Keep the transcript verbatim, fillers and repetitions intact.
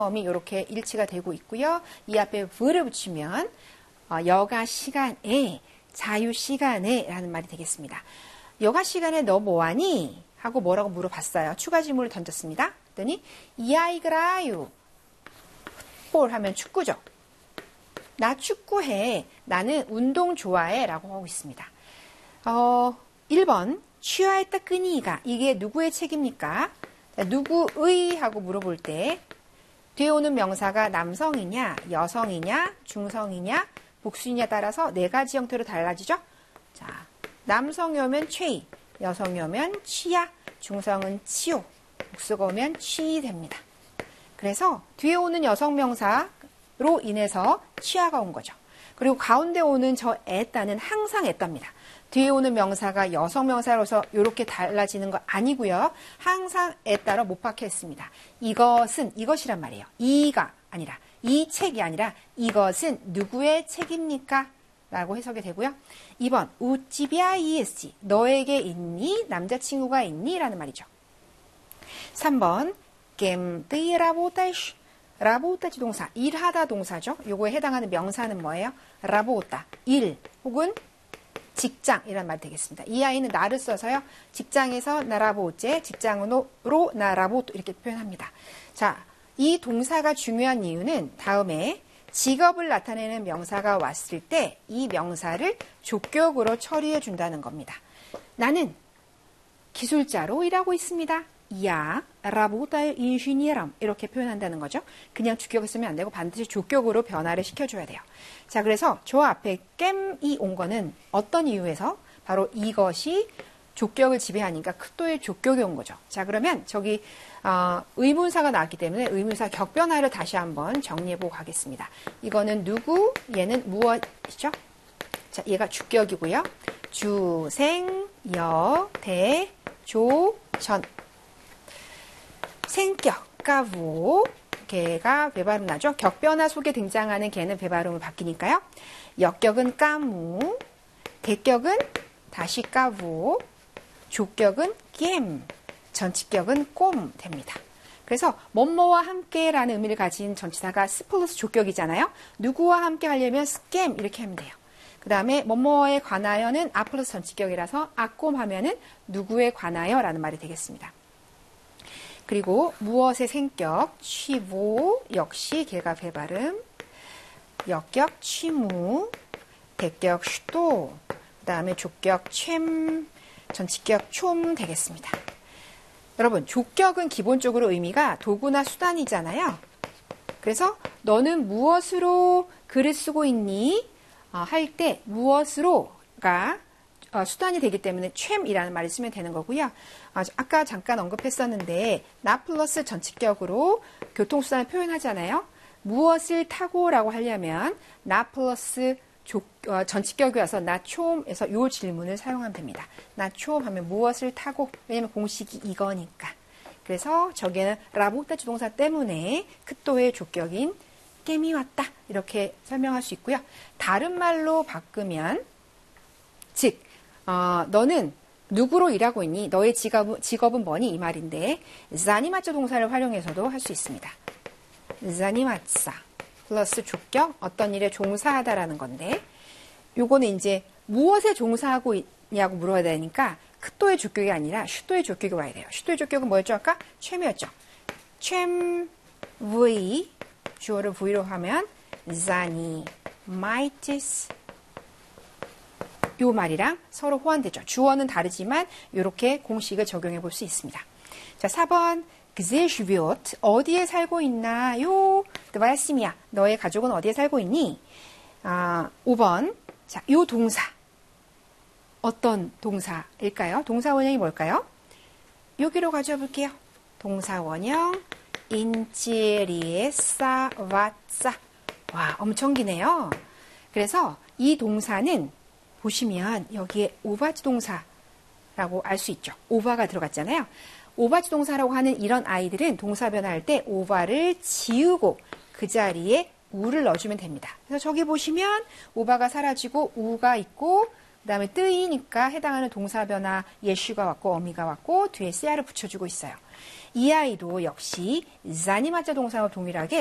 이 이렇게 일치가 되고 있고요. 이 앞에 v를 붙이면 어, 여가 시간에, 자유 시간에 라는 말이 되겠습니다. 여가 시간에 너 뭐하니? 하고 뭐라고 물어봤어요. 추가 질문을 던졌습니다. 그랬더니 이 아이그라유 볼 하면 축구죠. 나 축구해. 나는 운동 좋아해. 라고 하고 있습니다. 어, 일 번 취하했다 끄니가 이게 누구의 책입니까? 자, 누구의 하고 물어볼 때 뒤에 오는 명사가 남성이냐, 여성이냐, 중성이냐, 복수이냐에 따라서 네 가지 형태로 달라지죠. 자, 남성이 오면 최이, 여성이 오면 취야, 중성은 치요, 복수가 오면 취이 됩니다. 그래서 뒤에 오는 여성 명사로 인해서 취하가 온 거죠. 그리고 가운데 오는 저 애따는 항상 애따입니다. 뒤에 오는 명사가 여성 명사로서 이렇게 달라지는 거 아니고요. 항상 애따로 못 박혀있습니다. 이것은 이것이란 말이에요. 이가 아니라 이 책이 아니라 이것은 누구의 책입니까? 라고 해석이 되고요. 이 번 우찌비아 이에스지 너에게 있니? 남자친구가 있니? 라는 말이죠. 삼 번 겜뜨이 라보타이슈 라보타지 동사 일하다 동사죠. 요거에 해당하는 명사는 뭐예요? 라보타 일 혹은 직장이란 말이 되겠습니다. 이 아이는 나를 써서요. 직장에서 나라보제, 직장으로 나라보토 이렇게 표현합니다. 자, 이 동사가 중요한 이유는 다음에 직업을 나타내는 명사가 왔을 때 이 명사를 족격으로 처리해 준다는 겁니다. 나는 기술자로 일하고 있습니다. 야, 라보다의 인시니에람 이렇게 표현한다는 거죠. 그냥 주격을 쓰면 안 되고 반드시 족격으로 변화를 시켜줘야 돼요. 자, 그래서 저 앞에 겜이 온 거는 어떤 이유에서? 바로 이것이 족격을 지배하니까 크도의 족격이 온 거죠. 자, 그러면 저기 어, 의문사가 나왔기 때문에 의문사 격변화를 다시 한번 정리해보고 가겠습니다. 이거는 누구, 얘는 무엇이죠? 자, 얘가 주격이고요. 주, 생, 여, 대, 조, 전. 생격, 까부, 걔가 배발음 나죠? 격변화 속에 등장하는 걔는 배발음을 바뀌니까요. 역격은 까무, 대격은 다시 까부, 조격은 겜, 전치격은 꼼 됩니다. 그래서 뭐뭐와 함께라는 의미를 가진 전치사가 스 플러스 조격이잖아요. 누구와 함께 하려면 스겜 이렇게 하면 돼요. 그 다음에 뭐뭐에 관하여는 아 플러스 전치격이라서 아꼼 하면은 누구에 관하여라는 말이 되겠습니다. 그리고 무엇의 생격, 취보 역시 걔가 배발음, 역격, 취무, 대격, 슈도, 그 다음에 족격, 챔, 전치격, 촘 되겠습니다. 여러분, 족격은 기본적으로 의미가 도구나 수단이잖아요. 그래서 너는 무엇으로 글을 쓰고 있니? 어, 할 때 무엇으로가 어, 수단이 되기 때문에 챔이라는 말을 쓰면 되는 거고요. 아, 아까 잠깐 언급했었는데 나 플러스 전치격으로 교통수단을 표현하잖아요. 무엇을 타고라고 하려면 나 플러스 조, 어, 전치격이 와서 나 촘에서 이 질문을 사용하면 됩니다. 나 촘 하면 무엇을 타고, 왜냐면 공식이 이거니까. 그래서 저기에는 라보타 주동사 때문에 크도의 족격인 겜이 왔다 이렇게 설명할 수 있고요. 다른 말로 바꾸면 즉 어, 너는 누구로 일하고 있니? 너의 직업은, 직업은 뭐니? 이 말인데 자니마츠 동사를 활용해서도 할 수 있습니다. 자니마츠사 플러스 족격 어떤 일에 종사하다라는 건데 요거는 이제 무엇에 종사하고 있냐고 물어야 되니까 크도의 족격이 아니라 슈도의 족격이 와야 돼요. 슈도의 족격은 뭐였죠? 아까 챔이었죠. 챔 V 주어를 V로 하면 자니 마이티스 요 말이랑 서로 호환되죠. 주어는 다르지만 이렇게 공식을 적용해 볼 수 있습니다. 자, 사 번 그제 주비옷 어디에 살고 있나요? 드바야시미야 너의 가족은 어디에 살고 있니? 아, 오 번 자, 요 동사 어떤 동사일까요? 동사 원형이 뭘까요? 여기로 가져와 볼게요. 동사 원형 인치리에사 왓사 와 엄청 기네요. 그래서 이 동사는 보시면 여기에 오바지 동사라고 알 수 있죠. 오바가 들어갔잖아요. 오바지 동사라고 하는 이런 아이들은 동사 변화할 때 오바를 지우고 그 자리에 우를 넣어주면 됩니다. 그래서 저기 보시면 오바가 사라지고 우가 있고 그 다음에 뜨이니까 해당하는 동사 변화 예슈가 왔고 어미가 왔고 뒤에 씨알을 붙여주고 있어요. 이 아이도 역시 자니마자 동사와 동일하게